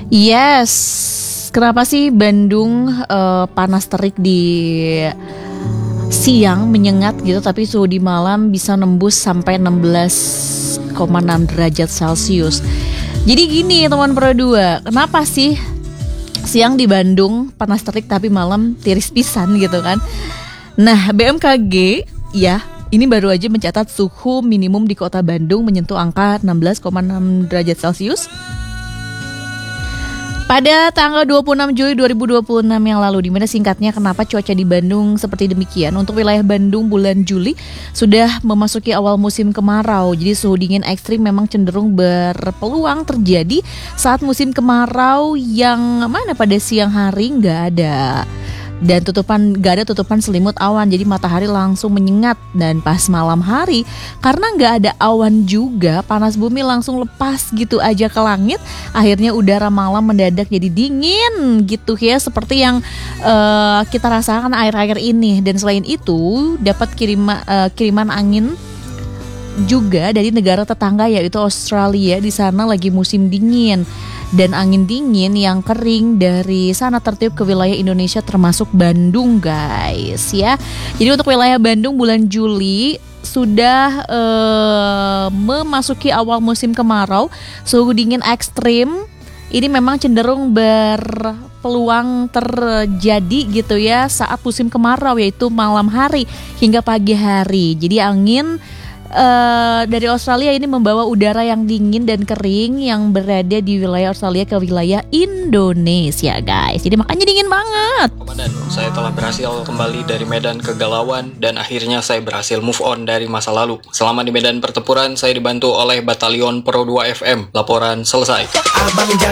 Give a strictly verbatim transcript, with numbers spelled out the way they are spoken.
Yes, kenapa sih Bandung uh, panas terik di siang menyengat gitu, tapi suhu di malam bisa nembus sampai enam belas koma enam derajat Celcius. Jadi gini teman Pro dua, kenapa sih siang di Bandung panas terik tapi malam tiris pisan gitu kan? Nah, B M K G ya, ini baru aja mencatat suhu minimum di kota Bandung menyentuh angka enam belas koma enam derajat Celcius pada tanggal dua puluh enam Juli dua ribu dua puluh enam yang lalu. Dimana singkatnya kenapa cuaca di Bandung seperti demikian. Untuk wilayah Bandung bulan Juli sudah memasuki awal musim kemarau. Jadi suhu dingin ekstrim memang cenderung berpeluang terjadi saat musim kemarau yang mana pada siang hari nggak ada. Dan tutupan gak ada tutupan selimut awan, jadi matahari langsung menyengat. Dan pas malam hari, karena gak ada awan juga, panas bumi langsung lepas gitu aja ke langit. Akhirnya udara malam mendadak jadi dingin gitu ya, seperti yang uh, kita rasakan akhir-akhir ini. Dan selain itu dapat kirima, uh, kiriman angin juga dari negara tetangga yaitu Australia. Di sana lagi musim dingin. Dan angin dingin yang kering dari sana tertiup ke wilayah Indonesia termasuk Bandung guys ya. Jadi untuk wilayah Bandung bulan Juli sudah uh, memasuki awal musim kemarau. Suhu dingin ekstrim ini memang cenderung berpeluang terjadi gitu ya saat musim kemarau, yaitu malam hari hingga pagi hari. Jadi angin Uh, dari Australia ini membawa udara yang dingin dan kering yang berada di wilayah Australia ke wilayah Indonesia guys. Jadi makanya dingin banget. Komandan, saya telah berhasil kembali dari medan kegalauan dan akhirnya saya berhasil move on dari masa lalu. Selama di medan pertempuran saya dibantu oleh Batalion Pro dua F M. Laporan selesai.